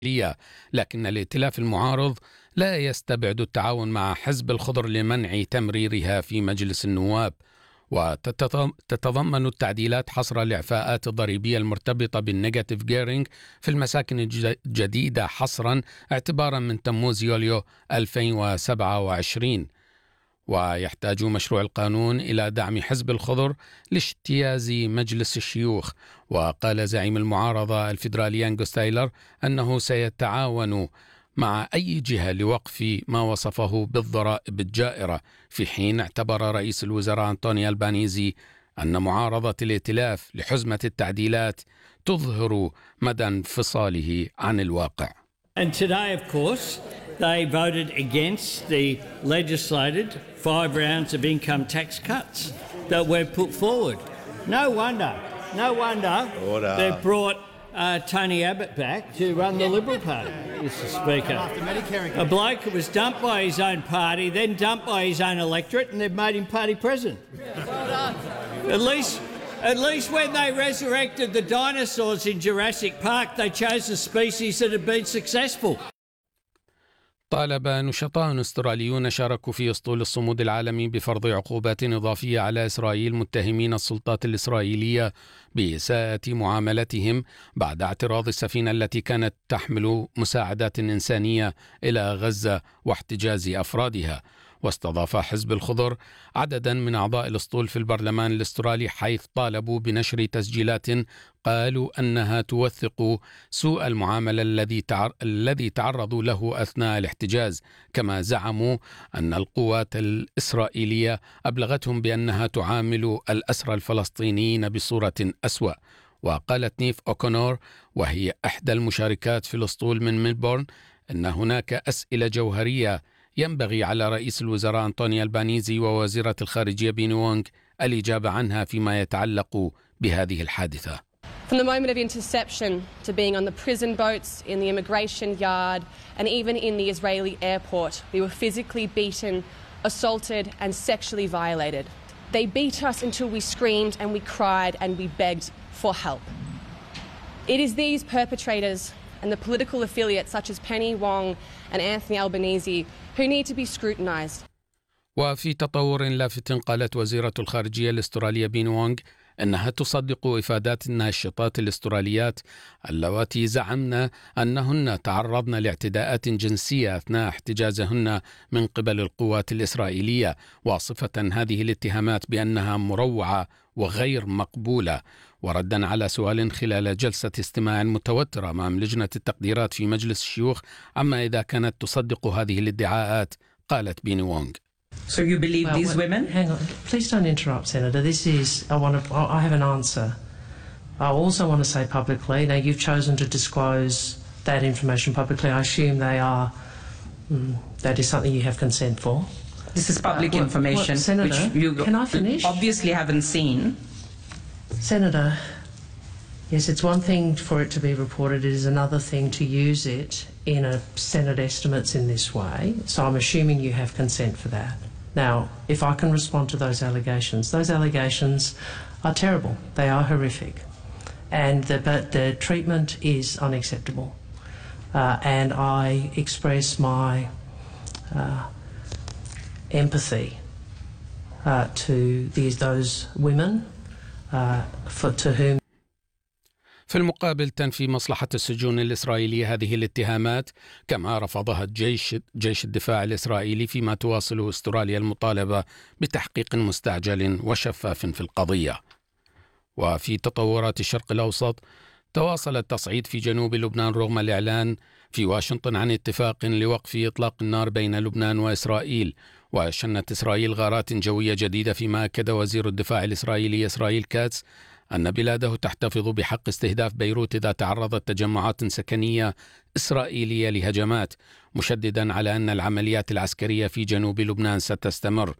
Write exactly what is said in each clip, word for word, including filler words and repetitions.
لكن الائتلاف المعارض لا يستبعد التعاون مع حزب الخضر لمنع تمريرها في مجلس النواب. وتتضمن التعديلات حصر الإعفاءات الضريبية المرتبطة بالنيجاتيف جيرينج في المساكن الجديدة حصرا اعتبارا من تموز يوليو ألفين وسبعة وعشرين. ويحتاج مشروع القانون إلى دعم حزب الخضر لاجتياز مجلس الشيوخ. وقال زعيم المعارضة الفيدرالي أنغوس تايلر أنه سيتعاون مع أي جهة لوقف ما وصفه بالضرائب الجائرة، في حين اعتبر رئيس الوزراء أنطوني ألبانيزي أن معارضة الائتلاف لحزمة التعديلات تظهر مدى انفصاله عن الواقع. And today, of course, they voted against the legislated five rounds of income tax cuts that were put forward. No wonder, no wonder Order. They've brought uh, Tony Abbott back to run the Liberal Party, Mister Speaker. A bloke who was dumped by his own party, then dumped by his own electorate, and they've made him party president. Well done. At least, at least when they resurrected the dinosaurs in Jurassic Park, they chose a species that had been successful. طالب نشطاء استراليون شاركوا في اسطول الصمود العالمي بفرض عقوبات إضافية على إسرائيل متهمين السلطات الإسرائيلية بإساءة معاملتهم بعد اعتراض السفينة التي كانت تحمل مساعدات إنسانية إلى غزة واحتجاز أفرادها. واستضاف حزب الخضر عددا من أعضاء الأسطول في البرلمان الأسترالي، حيث طالبوا بنشر تسجيلات قالوا أنها توثق سوء المعاملة الذي تعر... الذي تعرضوا له أثناء الاحتجاز. كما زعموا أن القوات الإسرائيلية أبلغتهم بأنها تعامل الأسرى الفلسطينيين بصورة أسوأ. وقالت نيف أوكونور، وهي إحدى المشاركات في الأسطول من ميلبورن، أن هناك أسئلة جوهرية ينبغي على رئيس الوزراء أنطوني ألبانيزي ووزيرة الخارجية بيني وونغ الإجابة عنها فيما يتعلق بهذه الحادثة. From the moment of interception to being on the prison boats, in the immigration yard, and even in the Israeli airport, we were physically beaten, assaulted, and sexually violated. They beat us until we screamed and we cried and we begged for help. It is these perpetrators and the political affiliates such as Penny Wong and Anthony Albanese who need to be scrutinised. وفي تطور لافت قالت وزيرة الخارجية الأسترالية بين وونغ أنها تصدق إفادات الناشطات الأستراليات اللواتي زعمن أنهن تعرضن لاعتداءات جنسية أثناء احتجازهن من قبل القوات الإسرائيلية، واصفة هذه الاتهامات بأنها مروعة وغير مقبولة. وردا على سؤال خلال جلسة استماع متوترة أمام لجنة التقديرات في مجلس الشيوخ عما إذا كانت تصدق هذه الادعاءات، قالت بيني وونغ. So you believe well, these women? Hang on. Please don't interrupt, Senator. This is, I want to, I have an answer. I also want to say publicly, now you've chosen to disclose that information publicly. I assume they are, mm, that is something you have consent for. This is public uh, what, information, what, Senator, which you can I finish? obviously haven't seen. Senator, yes, it's one thing for it to be reported. It is another thing to use it in a Senate estimates in this way. So I'm assuming you have consent for that. Now, if I can respond to those allegations, those allegations are terrible. They are horrific. And the, but the treatment is unacceptable. Uh, and I express my uh, empathy uh, to these, those women uh, for, to whom. في المقابل تنفي مصلحة السجون الإسرائيلية هذه الاتهامات، كما رفضها الجيش جيش الدفاع الإسرائيلي، فيما تواصل أستراليا المطالبة بتحقيق مستعجل وشفاف في القضية. وفي تطورات الشرق الأوسط، تواصل التصعيد في جنوب لبنان رغم الإعلان في واشنطن عن اتفاق لوقف إطلاق النار بين لبنان وإسرائيل. وشنت إسرائيل غارات جوية جديدة، فيما أكد وزير الدفاع الإسرائيلي إسرائيل كاتس أن بلاده تحتفظ بحق استهداف بيروت إذا تعرضت تجمعات سكنية إسرائيلية لهجمات، مشددا على أن العمليات العسكرية في جنوب لبنان ستستمر.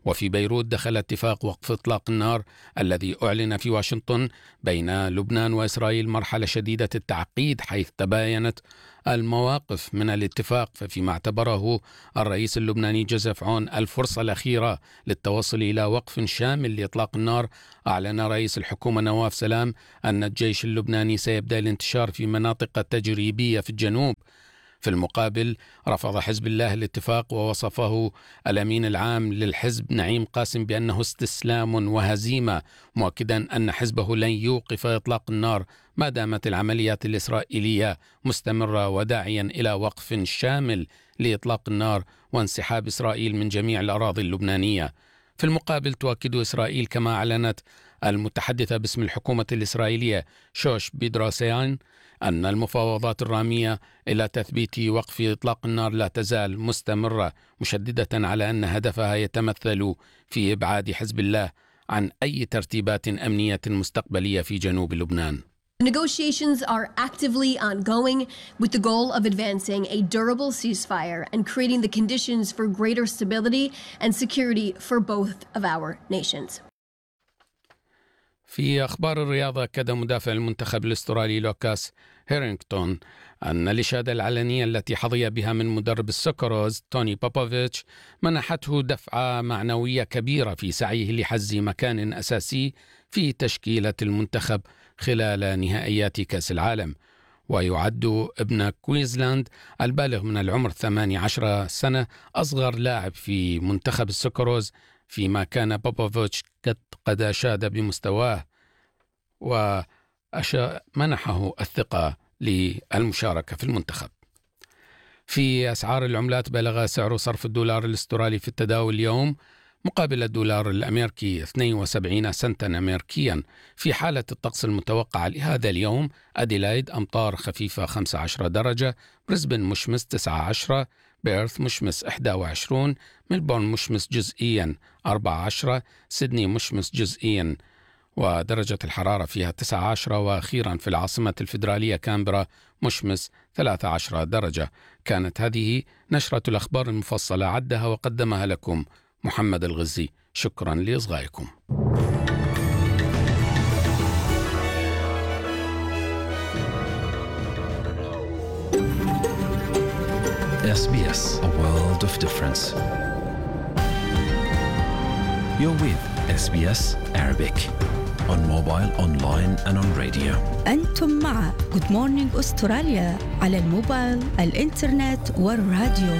وفي بيروت دخل اتفاق وقف إطلاق النار الذي أعلن في واشنطن بين لبنان وإسرائيل مرحلة شديدة التعقيد، حيث تباينت المواقف من الاتفاق. ففيما اعتبره الرئيس اللبناني جوزيف عون الفرصة الأخيرة للتوصل إلى وقف شامل لإطلاق النار، أعلن رئيس الحكومة نواف سلام أن الجيش اللبناني سيبدأ الانتشار في مناطق تجريبية في الجنوب. في المقابل رفض حزب الله الاتفاق، ووصفه الأمين العام للحزب نعيم قاسم بأنه استسلام وهزيمة، مؤكدا أن حزبه لن يوقف إطلاق النار ما دامت العمليات الإسرائيلية مستمرة، وداعيا إلى وقف شامل لإطلاق النار وانسحاب إسرائيل من جميع الأراضي اللبنانية. في المقابل تؤكد إسرائيل كما أعلنت المتحدثة باسم الحكومة الإسرائيلية شوش بيدروسيان أن المفاوضات الرامية إلى تثبيت وقف إطلاق النار لا تزال مستمرة، مشددة على أن هدفها يتمثل في إبعاد حزب الله عن أي ترتيبات أمنية مستقبلية في جنوب لبنان. Negotiations are actively ongoing with the goal of advancing a durable ceasefire and creating the conditions for greater stability and security for both of our nations. في أخبار الرياضة، أكد مدافع المنتخب الأسترالي لوكاس هيرينغتون أن الإشادة العلنية التي حظي بها من مدرب السوكروز توني بوبوفيتش منحته دفعة معنوية كبيرة في سعيه لحز مكان أساسي في تشكيلة المنتخب خلال نهائيات كأس العالم. ويعد ابن كوينزلاند البالغ من العمر ثمانية عشر سنة أصغر لاعب في منتخب السوكروز، فيما كان بوبوفيتش قد أشاد بمستواه ومنحه الثقة للمشاركة في المنتخب. في أسعار العملات، بلغ سعر صرف الدولار الاسترالي في التداول اليوم مقابل الدولار الأمريكي اثنين وسبعين سنتا أمريكيا. في حالة الطقس المتوقع لهذا اليوم، أديلايد أمطار خفيفة خمسة عشر درجة، بريسبن مشمس تسعة عشر، بيرث مشمس إحدى وعشرين، ملبورن مشمس جزئيا أربعة عشر، سيدني مشمس جزئيا ودرجة الحرارة فيها تسعة عشر، وأخيرا في العاصمة الفيدرالية كامبرا مشمس ثلاثة عشر درجة. كانت هذه نشرة الأخبار المفصلة، عدها وقدمها لكم محمد الغزي. شكرا لإصغائكم. إس بي إس, a world of difference. You're with إس بي إس Arabic on mobile, online and on radio. أنتم مع Good Morning أستراليا على الموبايل، الإنترنت والراديو.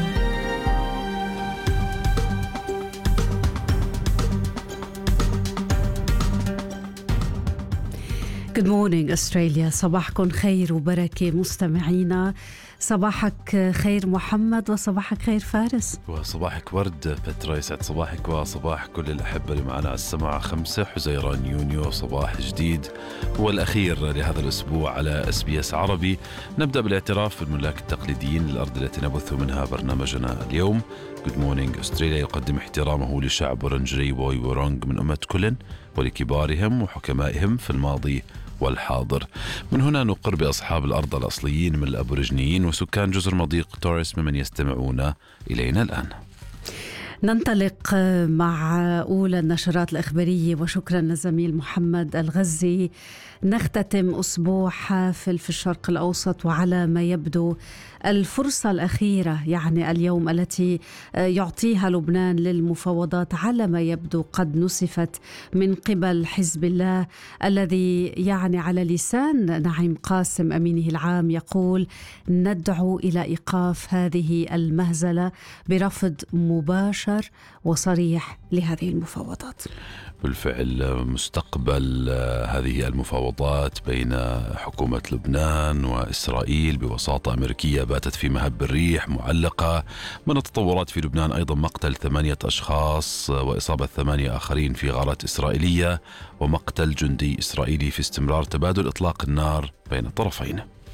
Good morning أستراليا، صباحكم خير وبركة مستمعينا. صباحك خير محمد، وصباحك خير فارس، وصباحك ورد فترة. يسعد صباحك وصباح كل الأحبة اللي معنا على السماعة خمسة حزيران يونيو، صباح جديد والأخير لهذا الأسبوع على إس بي إس عربي. نبدأ بالاعتراف بالملاك التقليديين للأرض التي نبث منها برنامجنا اليوم. Good Morning أستراليا يقدم احترامه لشعب ورنجري بوي ورونغ من أمة كلن ولكبارهم وحكمائهم في الماضي والحاضر. من هنا نقر بأصحاب الأرض الأصليين من الأبوريجنيين وسكان جزر مضيق توريس ممن يستمعون إلينا الآن. ننطلق مع أولى النشرات الإخبارية، وشكرا للزميل محمد الغزي. نختتم أسبوع حافل في الشرق الأوسط، وعلى ما يبدو الفرصة الأخيرة يعني اليوم التي يعطيها لبنان للمفاوضات على ما يبدو قد نسفت من قبل حزب الله، الذي يعني على لسان نعيم قاسم أمينه العام يقول: ندعو إلى إيقاف هذه المهزلة برفض مباشر وصريح لهذه المفاوضات. بالفعل مستقبل هذه المفاوضات بين حكومة لبنان وإسرائيل بوساطة أمريكية باتت في مهب الريح معلقة. من التطورات في لبنان أيضا مقتل ثمانية أشخاص وإصابة ثمانية آخرين في غارات إسرائيلية، ومقتل جندي إسرائيلي في استمرار تبادل إطلاق النار بين الطرفين.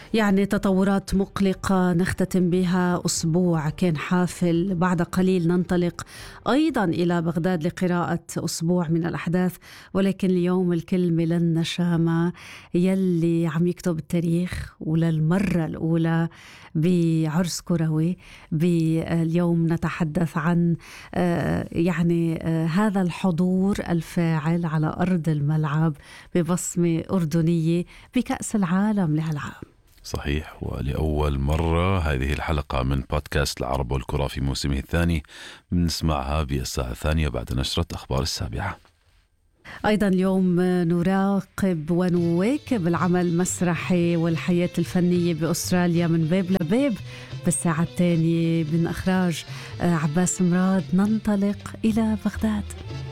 يعني تطورات مقلقة نختتم بها أسبوع كان حافل. بعد قليل ننطلق أيضا إلى بغداد لقراءة أسبوع من الأحداث، ولكن اليوم الكلمة للنشامة يلي عم يكتب التاريخ وللمرة الأولى بعرس كروي. اليوم نتحدث عن يعني هذا الحضور الفاعل على أرض الملعب ببصمة أردنية بكأس العالم لهالعام. صحيح، ولأول مرة هذه الحلقة من بودكاست العرب والكرة في موسمه الثاني بنسمعها بالساعة الثانية بعد نشرة أخبار السابعة. أيضا اليوم نراقب ونواكب العمل المسرحي والحياة الفنية بأستراليا من باب لباب. بالساعة الثانية من إخراج عباس مراد ننطلق إلى بغداد.